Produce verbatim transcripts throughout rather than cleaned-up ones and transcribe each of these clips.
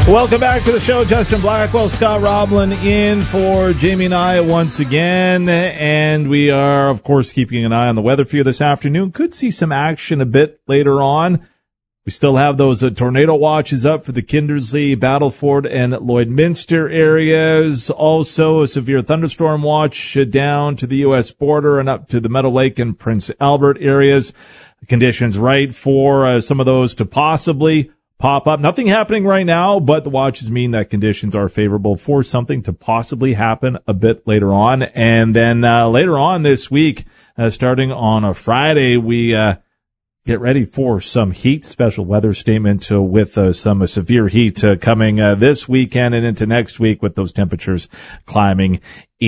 Welcome back to the show. Justin Blackwell, Scott Roblin in for Jamie and I once again. And we are, of course, keeping an eye on the weather for you this afternoon. Could see some action a bit later on. We still have those uh, tornado watches up for the Kindersley, Battleford, and Lloydminster areas. Also, a severe thunderstorm watch uh, down to the U S border and up to the Meadow Lake and Prince Albert areas. Conditions right for uh, some of those to possibly pop up. Nothing happening right now, but the watches mean that conditions are favorable for something to possibly happen a bit later on. And then uh, later on this week, uh, starting on a Friday, we uh, get ready for some heat. Special weather statement uh, with uh, some uh, severe heat uh, coming uh, this weekend and into next week, with those temperatures climbing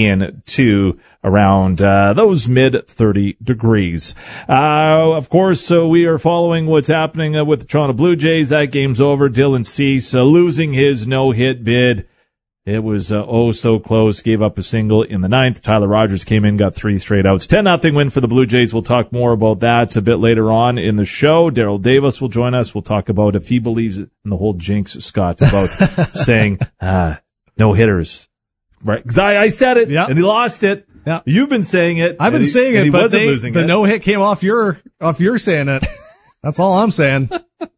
into around uh, those mid thirty degrees. Uh, of course, so we are following what's happening uh, with the Toronto Blue Jays. That game's over. Dylan Cease uh, losing his no-hit bid. It was uh, oh so close. Gave up a single in the ninth. Tyler Rogers came in, got three straight outs. ten nothing win for the Blue Jays. We'll talk more about that a bit later on in the show. Daryl Davis will join us. We'll talk about if he believes in the whole jinx, Scott, about saying ah, no hitters. Right, because I, I said it, yeah. and he lost it. Yeah. You've been saying it. I've been he, saying it, he but wasn't they, losing the it. no hit came off your off your saying it. That's all I'm saying.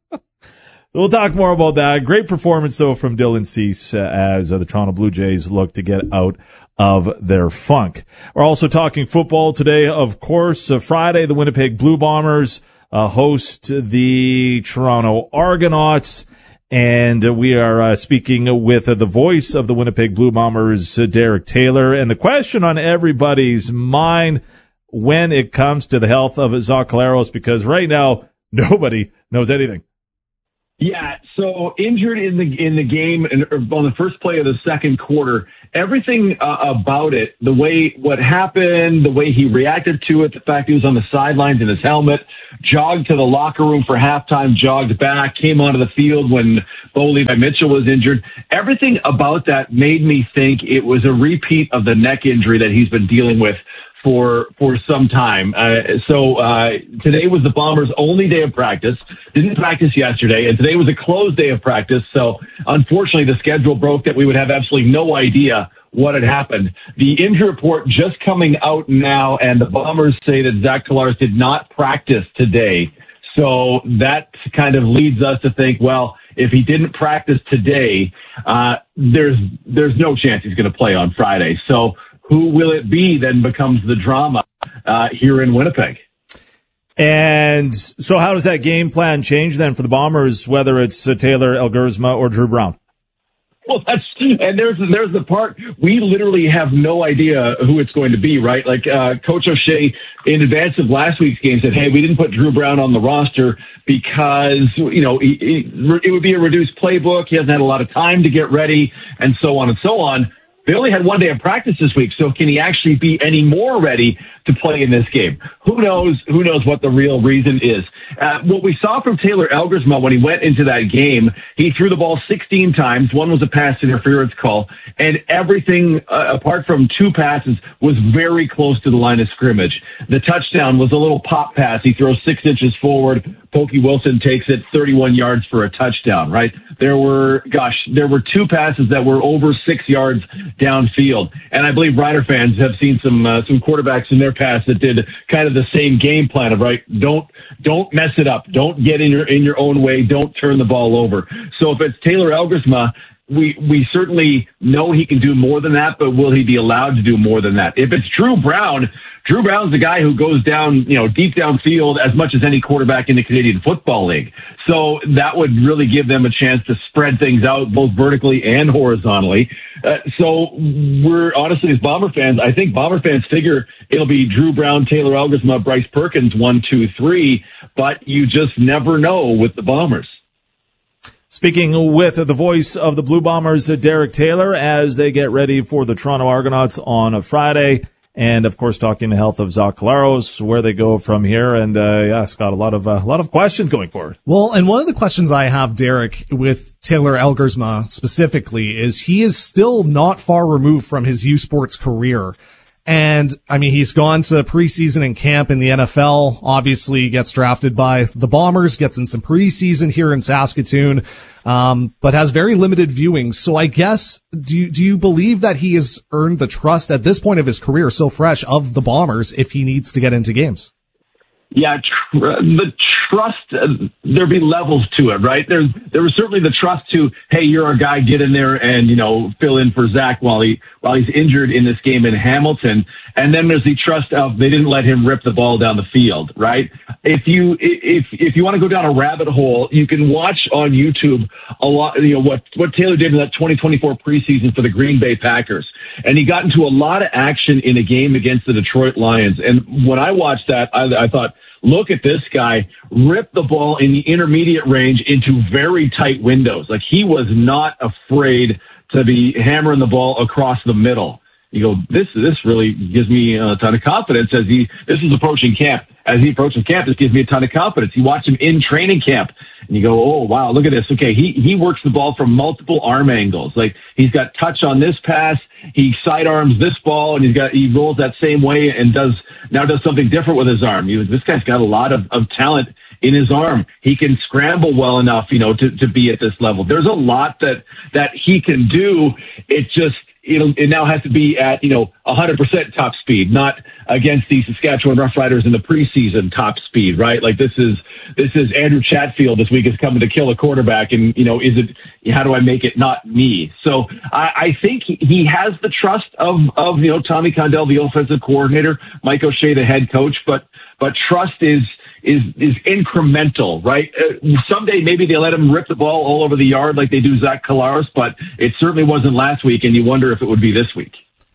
We'll talk more about that. Great performance, though, from Dylan Cease uh, as uh, the Toronto Blue Jays look to get out of their funk. We're also talking football today, of course. Uh, Friday, the Winnipeg Blue Bombers uh, host the Toronto Argonauts. And uh, we are uh, speaking with uh, the voice of the Winnipeg Blue Bombers, uh, Derek Taylor. And the question on everybody's mind when it comes to the health of Zach Collaros, because right now nobody knows anything. Yeah, so injured in the in the game and on the first play of the second quarter. Everything uh, about it, the way what happened, the way he reacted to it, the fact he was on the sidelines in his helmet, jogged to the locker room for halftime, jogged back, came onto the field when Bo Levi Mitchell was injured. Everything about that made me think it was a repeat of the neck injury that he's been dealing with for for some time. Uh, so uh, today was the Bombers' only day of practice. Didn't practice yesterday, and today was a closed day of practice. So unfortunately, the schedule broke that we would have absolutely no idea what had happened. The injury report just coming out now, and the Bombers say that Zach Collaros did not practice today. So that kind of leads us to think, well, if he didn't practice today, uh, there's there's no chance he's going to play on Friday. So who will it be then becomes the drama uh, here in Winnipeg. And so how does that game plan change then for the Bombers, whether it's uh, Taylor Elgersma or Drew Brown? Well, that's, and there's, there's the part, we literally have no idea who it's going to be, right? Like, uh, Coach O'Shea in advance of last week's game said, hey, we didn't put Drew Brown on the roster because, you know, it, it, it would be a reduced playbook. He hasn't had a lot of time to get ready and so on and so on. They only had one day of practice this week, so can he actually be any more ready to play in this game? Who knows? Who knows what the real reason is? Uh, what we saw from Taylor Elgersma when he went into that game, he threw the ball sixteen times. One was a pass interference call, and everything uh, apart from two passes was very close to the line of scrimmage. The touchdown was a little pop pass. He throws six inches forward. Pokey Wilson takes it thirty-one yards for a touchdown, right? There were, gosh, there were two passes that were over six yards downfield. And I believe Rider fans have seen some, uh, some quarterbacks in their past that did kind of the same game plan of, right, don't, don't mess it up. Don't get in your, in your own way. Don't turn the ball over. So if it's Taylor Elgersma, we, we certainly know he can do more than that, but will he be allowed to do more than that? If it's Drew Brown, Drew Brown's the guy who goes down, you know, deep downfield as much as any quarterback in the Canadian Football League. So that would really give them a chance to spread things out both vertically and horizontally. Uh, so we're honestly, as Bomber fans, I think Bomber fans figure it'll be Drew Brown, Taylor Elgersma, Bryce Perkins, one, two, three, but you just never know with the Bombers. Speaking with the voice of the Blue Bombers, Derek Taylor, as they get ready for the Toronto Argonauts on a Friday. And, of course, talking the health of Zach Collaros, where they go from here. And, uh, yeah, Scott, a lot of, uh, a lot of questions going forward. Well, and one of the questions I have, Derek, with Taylor Elgersma specifically is he is still not far removed from his U Sports career. And I mean, he's gone to preseason and camp in the N F L, obviously gets drafted by the Bombers, gets in some preseason here in Saskatoon, um, but has very limited viewing. So I guess, do you, do you believe that he has earned the trust at this point of his career, so fresh, of the Bombers if he needs to get into games? Yeah, tr- the trust, uh, there'd be levels to it, right? There's, there was certainly the trust to, hey, you're our guy, get in there and, you know, fill in for Zach while he, while he's injured in this game in Hamilton. And then there's the trust of they didn't let him rip the ball down the field, right? If you, if, if you want to go down a rabbit hole, you can watch on YouTube a lot, you know, what, what Taylor did in that twenty twenty-four preseason for the Green Bay Packers. And he got into a lot of action in a game against the Detroit Lions. And when I watched that, I, I thought, look at this guy rip the ball in the intermediate range into very tight windows. Like, he was not afraid to be hammering the ball across the middle. You go, this, this really gives me a ton of confidence as he, this is approaching camp. As he approaches camp, this gives me a ton of confidence. You watch him in training camp and you go, oh, wow, look at this. Okay. He, he works the ball from multiple arm angles. Like, he's got touch on this pass. He sidearms this ball and he's got, he rolls that same way and does, now does something different with his arm. You, this guy's got a lot of, of talent in his arm. He can scramble well enough, you know, to, to be at this level. There's a lot that, that he can do. It just, It'll, it now has to be at, you know, one hundred percent top speed, not against the Saskatchewan Roughriders in the preseason top speed, right? Like, this is, this is Andrew Chatfield this week is coming to kill a quarterback. And, you know, is it, how do I make it not me? So I, I think he, he has the trust of, of, you know, Tommy Condell, the offensive coordinator, Mike O'Shea, the head coach, but, but trust is, is, is incremental, right? Uh, someday maybe they let him rip the ball all over the yard like they do Zach Collaros, but it certainly wasn't last week, and you wonder if it would be this week.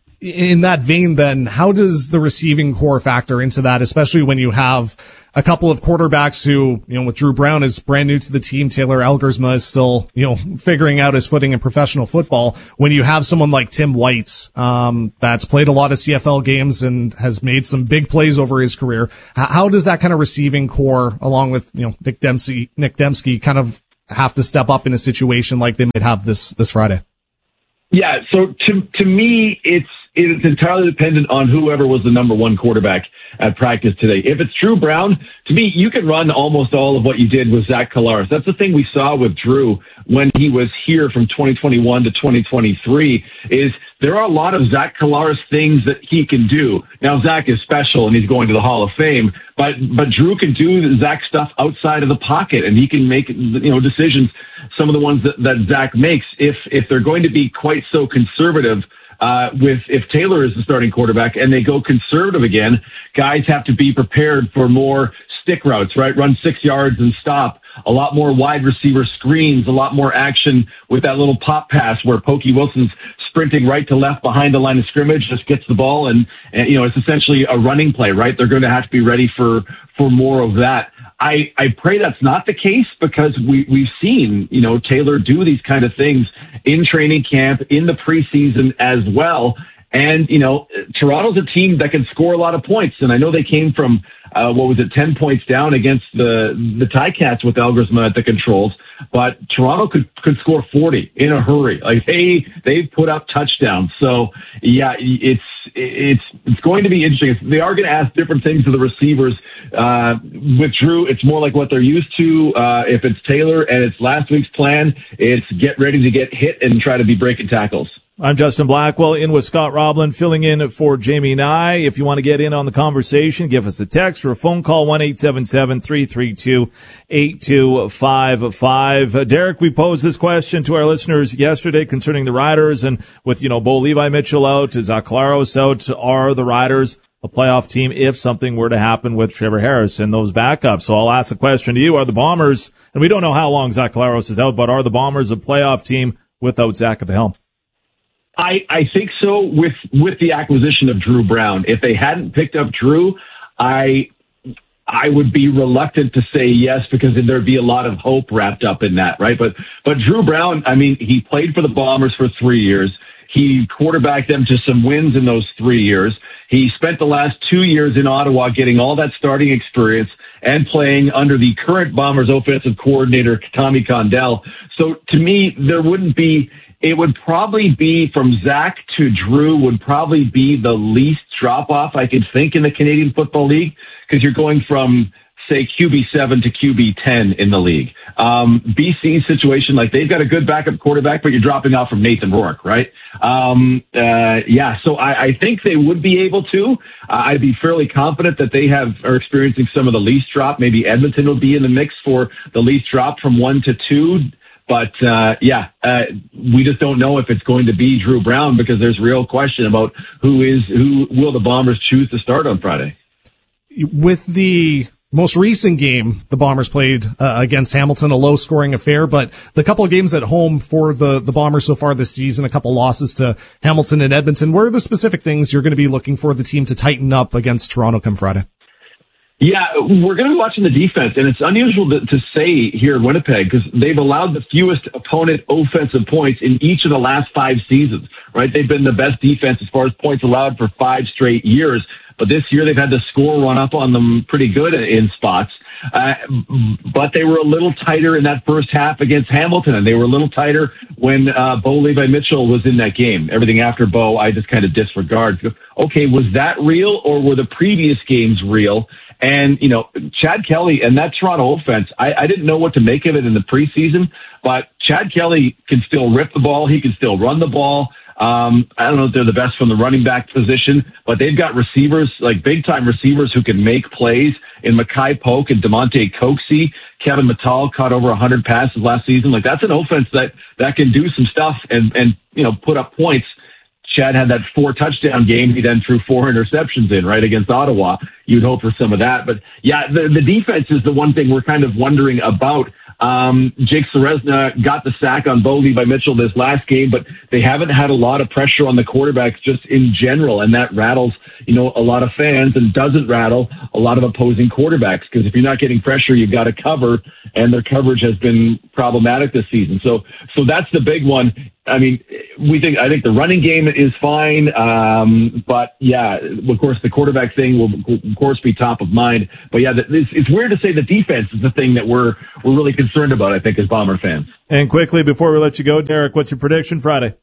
In that vein, then, how does the receiving core factor into that, especially when you have a couple of quarterbacks who, you know, with Drew Brown is brand new to the team, Taylor Elgersma is still, you know, figuring out his footing in professional football. When you have someone like Tim White, um, that's played a lot of C F L games and has made some big plays over his career, how does that kind of receiving core, along with, you know, Nick Dempsey, Nick Dembski, kind of have to step up in a situation like they might have this, this Friday? Yeah. So to, to me, it's, it's entirely dependent on whoever was the number one quarterback at practice today. If it's Drew Brown, to me, you can run almost all of what you did with Zach Collaros. That's the thing we saw with Drew when he was here from twenty twenty-one to twenty twenty-three is there are a lot of Zach Collaros things that he can do. Now, Zach is special and he's going to the Hall of Fame, but, but Drew can do Zach stuff outside of the pocket and he can make, you know, decisions, some of the ones that, that Zach makes. If, if they're going to be quite so conservative, Uh, with, if Taylor is the starting quarterback and they go conservative again, guys have to be prepared for more stick routes, right? Run six yards and stop. A lot more wide receiver screens, a lot more action with that little pop pass where Pokey Wilson's sprinting right to left behind the line of scrimmage, just gets the ball and, and you know, it's essentially a running play, right? They're going to have to be ready for, for more of that. I, I pray that's not the case because we, we've seen, you know, Taylor do these kind of things in training camp, in the preseason as well. And, you know, Toronto's a team that can score a lot of points. And I know they came from, uh, what was it, ten points down against the, the Ticats with Elgersma at the controls. But Toronto could, could score forty in a hurry. Like they, they've put up touchdowns. So yeah, it's, it's, it's going to be interesting. They are going to ask different things of the receivers. Uh, with Drew, it's more like what they're used to. Uh, if it's Taylor and it's last week's plan, it's get ready to get hit and try to be breaking tackles. I'm Justin Blackwell in with Scott Roblin, filling in for Jamie Nye. If you want to get in on the conversation, give us a text or a phone call, one eight seven seven, three three two, eight two five five. Uh, Derek, we posed this question to our listeners yesterday concerning the Riders, and with, you know, Bo Levi Mitchell out, Zach Collaros out, are the Riders a playoff team if something were to happen with Trevor Harris and those backups? So I'll ask the question to you. Are the Bombers, and we don't know how long Zach Collaros is out, but are the Bombers a playoff team without Zach at the helm? I, I think so with, with the acquisition of Drew Brown. If they hadn't picked up Drew, I, I would be reluctant to say yes because there'd be a lot of hope wrapped up in that, right? But, but Drew Brown, I mean, he played for the Bombers for three years. He quarterbacked them to some wins in those three years. He spent the last two years in Ottawa getting all that starting experience and playing under the current Bombers offensive coordinator, Tommy Condell. So to me, there wouldn't be it would probably be from Zach to Drew would probably be the least drop off I could think in the Canadian Football League, because you're going from, say, Q B seven to Q B ten in the league. Um, B C's situation, like they've got a good backup quarterback, but you're dropping off from Nathan Rourke, right? Um, uh, yeah, so I, I think they would be able to. Uh, I'd be fairly confident that they have are experiencing some of the least drop. Maybe Edmonton will be in the mix for the least drop from one to two. But, uh, yeah, uh, we just don't know if it's going to be Drew Brown, because there's real question about who is, who will the Bombers choose to start on Friday. With the most recent game, the Bombers played uh, against Hamilton, a low-scoring affair, but the couple of games at home for the, the Bombers so far this season, a couple losses to Hamilton and Edmonton, what are the specific things you're going to be looking for the team to tighten up against Toronto come Friday? Yeah, we're going to be watching the defense, and it's unusual to, to say here in Winnipeg, because they've allowed the fewest opponent offensive points in each of the last five seasons, right? They've been the best defense as far as points allowed for five straight years, but this year they've had the score run up on them pretty good in spots. Uh, but they were a little tighter in that first half against Hamilton, and they were a little tighter when uh, Bo Levi-Mitchell was in that game. Everything after Bo, I just kind of disregard. Okay, was that real, or were the previous games real? And, you know, Chad Kelly and that Toronto offense, I, I didn't know what to make of it in the preseason, but Chad Kelly can still rip the ball. He can still run the ball. Um, I don't know if they're the best from the running back position, but they've got receivers, like big-time receivers who can make plays in Mackay Polk and DeMonte Coxie. Kevin Mattal caught over one hundred passes last season. Like, that's an offense that, that can do some stuff and, and, you know, put up points. Chad had that four touchdown game. He then threw four interceptions in, right, against Ottawa. You'd hope for some of that. But, yeah, the, the defense is the one thing we're kind of wondering about. Um, Jake Serezna got the sack on Bo Levi-Mitchell this last game, but they haven't had a lot of pressure on the quarterbacks just in general, and that rattles, you know, a lot of fans and doesn't rattle a lot of opposing quarterbacks, because if you're not getting pressure, you've got to cover, and their coverage has been problematic this season. So, so that's the big one. I mean, we think, I think the running game is fine. Um, but yeah, of course, the quarterback thing will, of course, be top of mind. But yeah, it's, it's weird to say the defense is the thing that we're, we're really concerned about, I think, as Bomber fans. And quickly, before we let you go, Derek, what's your prediction Friday?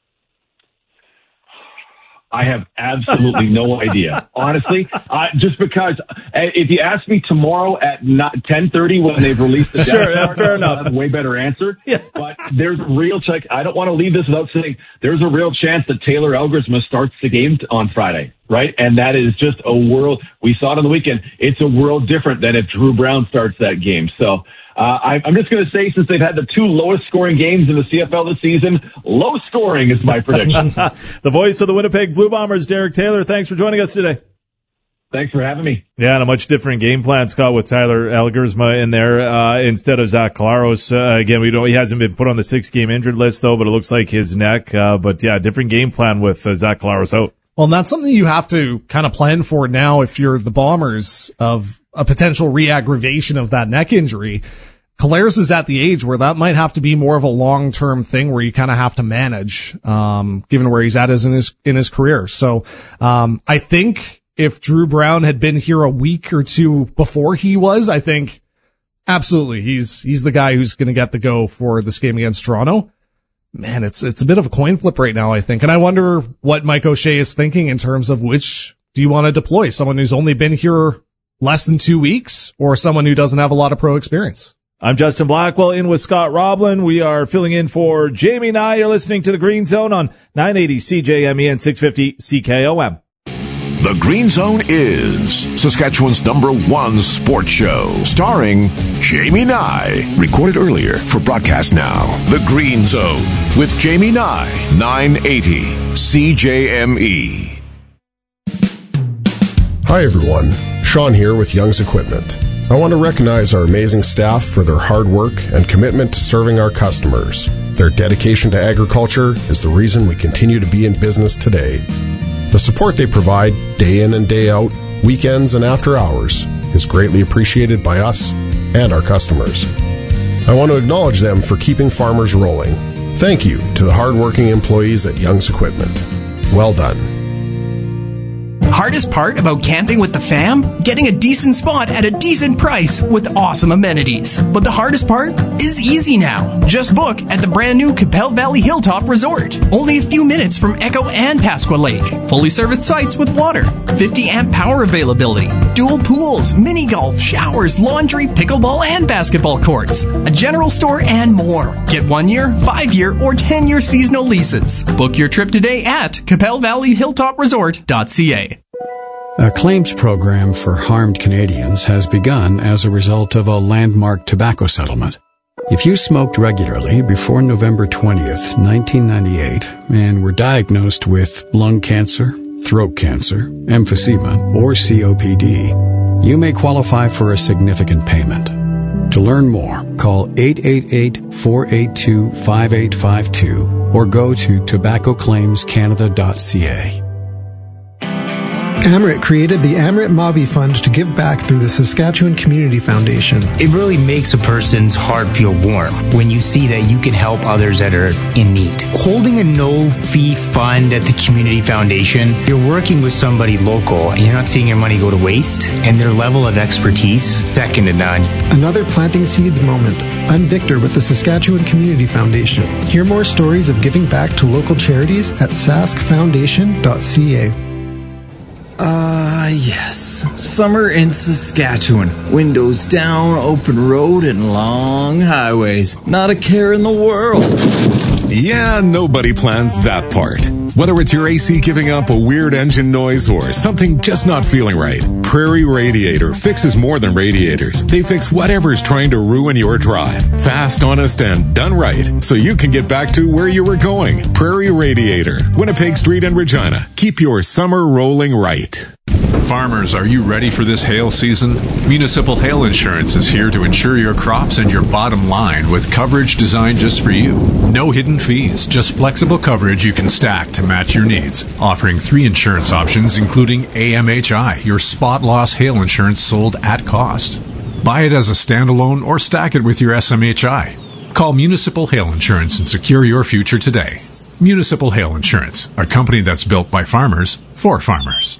I have absolutely no idea, honestly. Uh, just because uh, if you ask me tomorrow at ten thirty when they've released the sure, yeah, fair enough. I'll have a way better answer. Yeah. But there's a real check. I don't want to leave this without saying there's a real chance that Taylor Elgersma starts the game t- on Friday, right? And that is just a world. We saw it on the weekend. It's a world different than if Drew Brown starts that game. So. Uh, I, I'm just going to say, since they've had the two lowest scoring games in the C F L this season, low scoring is my prediction. The voice of the Winnipeg Blue Bombers, Derek Taylor, thanks for joining us today. Thanks for having me. Yeah, and a much different game plan, Scott, with Tyler Elgersma in there uh, instead of Zach Collaros. Uh, again, we don't. He hasn't been put on the six-game injured list, though, but it looks like his neck. Uh, but, yeah, different game plan with uh, Zach Collaros out. Well, and that's something you have to kind of plan for now if you're the Bombers, of a potential re-aggravation of that neck injury. Collaros is at the age where that might have to be more of a long-term thing where you kind of have to manage, um, given where he's at as in his, in his career. So, um, I think if Drew Brown had been here a week or two before he was, I think absolutely he's, he's the guy who's going to get the go for this game against Toronto. Man, it's, it's a bit of a coin flip right now, I think. And I wonder what Mike O'Shea is thinking in terms of which do you want to deploy? Someone who's only been here less than two weeks or someone who doesn't have a lot of pro experience? I'm Justin Blackwell in with Scott Roblin. We are filling in for Jamie Nye. You're listening to The Green Zone on nine eighty C J M E and six fifty C K O M. The Green Zone is Saskatchewan's number one sports show, starring Jamie Nye. Recorded earlier for broadcast now. The Green Zone with Jamie Nye, nine eighty C J M E. Hi everyone, Sean here with Young's Equipment. I want to recognize our amazing staff for their hard work and commitment to serving our customers. Their dedication to agriculture is the reason we continue to be in business today. The support they provide day in and day out, weekends and after hours, is greatly appreciated by us and our customers. I want to acknowledge them for keeping farmers rolling. Thank you to the hardworking employees at Young's Equipment. Well done. Hardest part about camping with the fam? Getting a decent spot at a decent price with awesome amenities. But the hardest part is easy now. Just book at the brand new Capel Valley Hilltop Resort. Only a few minutes from Echo and Pasqua Lake. Fully serviced sites with water. fifty amp power availability. Dual pools, mini golf, showers, laundry, pickleball, and basketball courts. A general store and more. Get one year, five year, or ten year seasonal leases. Book your trip today at capel valley hilltop resort dot c a. A claims program for harmed Canadians has begun as a result of a landmark tobacco settlement. If you smoked regularly before November twentieth, nineteen ninety-eight, and were diagnosed with lung cancer, throat cancer, emphysema, or C O P D, you may qualify for a significant payment. To learn more, call eight eight eight, four eight two, five eight five two or go to tobacco claims canada dot c a. Amrit created the Amrit Mavi Fund to give back through the Saskatchewan Community Foundation. It really makes a person's heart feel warm when you see that you can help others that are in need. Holding a no-fee fund at the Community Foundation, you're working with somebody local and you're not seeing your money go to waste, and their level of expertise, second to none. Another planting seeds moment. I'm Victor with the Saskatchewan Community Foundation. Hear more stories of giving back to local charities at sask foundation dot c a. Ah, uh, yes. Summer in Saskatchewan. Windows down, open road, and long highways. Not a care in the world. Yeah, nobody plans that part. Whether it's your A C giving up a weird engine noise or something just not feeling right, Prairie Radiator fixes more than radiators. They fix whatever's trying to ruin your drive. Fast, honest, and done right, so you can get back to where you were going. Prairie Radiator, Winnipeg Street and Regina. Keep your summer rolling right. Farmers, are you ready for this hail season? Municipal Hail Insurance is here to insure your crops and your bottom line with coverage designed just for you. No hidden fees, just flexible coverage you can stack to match your needs. Offering three insurance options, including A M H I, your spot loss hail insurance sold at cost. Buy it as a standalone or stack it with your S M H I. Call Municipal Hail Insurance and secure your future today. Municipal Hail Insurance, a company that's built by farmers for farmers.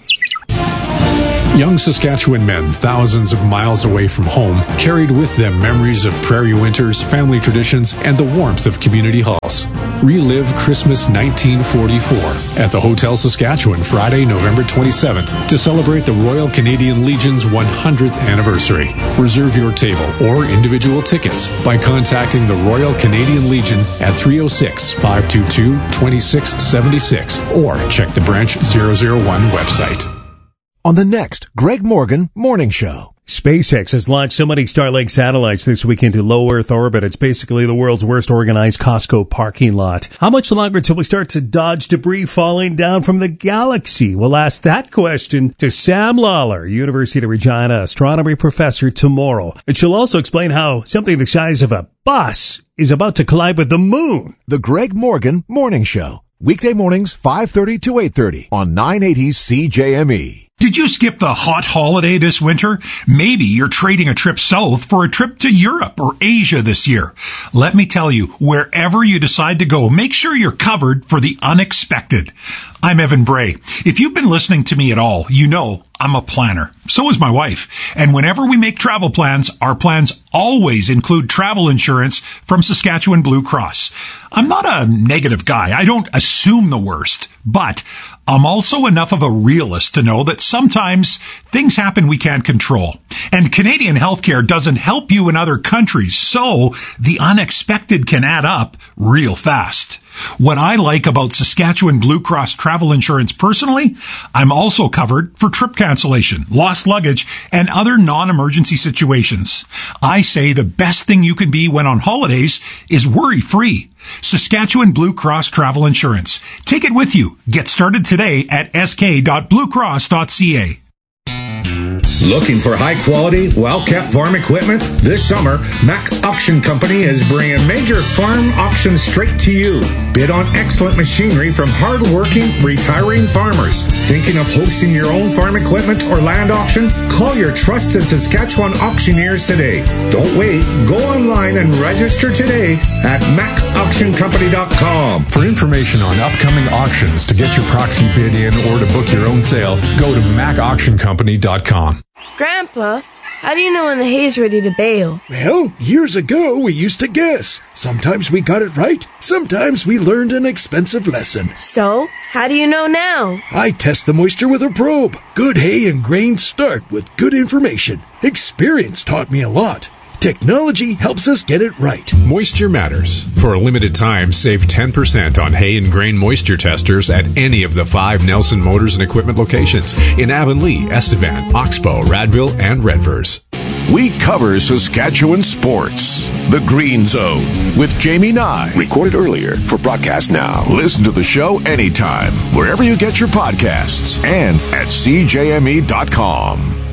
Young Saskatchewan men, thousands of miles away from home, carried with them memories of prairie winters, family traditions, and the warmth of community halls. Relive Christmas nineteen forty-four at the Hotel Saskatchewan Friday, November twenty-seventh to celebrate the Royal Canadian Legion's one hundredth anniversary. Reserve your table or individual tickets by contacting the Royal Canadian Legion at three oh six, five two two, two six seven six or check the Branch zero zero one website. On the next Greg Morgan Morning Show. SpaceX has launched so many Starlink satellites this week into low Earth orbit. It's basically the world's worst organized Costco parking lot. How much longer until we start to dodge debris falling down from the galaxy? We'll ask that question to Sam Lawler, University of Regina astronomy professor, tomorrow. And she'll also explain how something the size of a bus is about to collide with the moon. The Greg Morgan Morning Show. Weekday mornings, five thirty to eight thirty on nine eighty C J M E. Did you skip the hot holiday this winter? Maybe you're trading a trip south for a trip to Europe or Asia this year. Let me tell you, wherever you decide to go, make sure you're covered for the unexpected. I'm Evan Bray. If you've been listening to me at all, you know I'm a planner. So is my wife. And whenever we make travel plans, our plans always include travel insurance from Saskatchewan Blue Cross. I'm not a negative guy. I don't assume the worst, but I'm also enough of a realist to know that sometimes things happen we can't control. And Canadian healthcare doesn't help you in other countries, so the unexpected can add up real fast. What I like about Saskatchewan Blue Cross travel insurance personally, I'm also covered for trip cancellation, lost luggage, and other non-emergency situations. I say the best thing you can be when on holidays is worry-free. Saskatchewan Blue Cross Travel Insurance. Take it with you. Get started today at s k dot blue cross dot c a. Looking for high-quality, well-kept farm equipment? This summer, Mac Auction Company is bringing major farm auctions straight to you. Bid on excellent machinery from hard-working, retiring farmers. Thinking of hosting your own farm equipment or land auction? Call your trusted Saskatchewan auctioneers today. Don't wait. Go online and register today at mac auction company dot com. For information on upcoming auctions, to get your proxy bid in, or to book your own sale, go to mac auction company dot com. Grandpa, how do you know when the hay's ready to bale? Well, years ago we used to guess. Sometimes we got it right, sometimes we learned an expensive lesson. So, how do you know now? I test the moisture with a probe. Good hay and grain start with good information. Experience taught me a lot. Technology helps us get it right. Moisture matters. For a limited time, save ten percent on hay and grain moisture testers at any of the five Nelson Motors and Equipment locations in Avonlea, Estevan, Oxbow, Radville, and Redvers. We cover Saskatchewan sports. The Green Zone with Jamie Nye. Recorded earlier for broadcast now. Listen to the show anytime, wherever you get your podcasts, and at c j m e dot com.